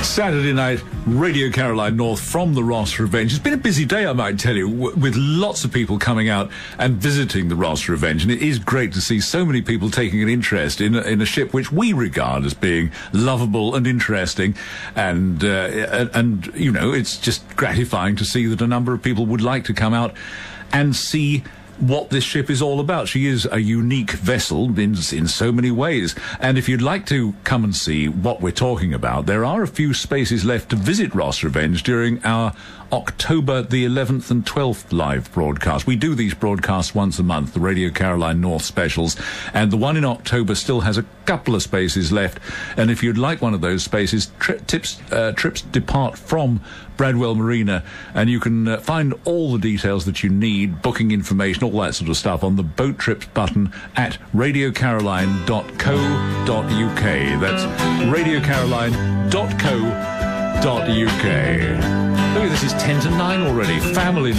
Saturday night, Radio Caroline North from the Ross Revenge. It's been a busy day, I might tell you, with lots of people coming out and visiting the Ross Revenge. And it is great to see so many people taking an interest in a ship which we regard as being lovable and interesting. And you know, it's just gratifying to see that a number of people would like to come out and see what this ship is all about. She is a unique vessel in so many ways. And if you'd like to come and see what we're talking about, there are a few spaces left to visit Ross Revenge during our October the 11th and 12th live broadcast. We do these broadcasts once a month, the Radio Caroline North specials, and the one in October still has a couple of spaces left. And if you'd like one of those spaces, trips depart from Bradwell Marina, and you can find all the details that you need, booking information, all that sort of stuff on the boat trips button at radiocaroline.co.uk. That's radiocaroline.co.uk. Look, this is 10 to 9 already. Family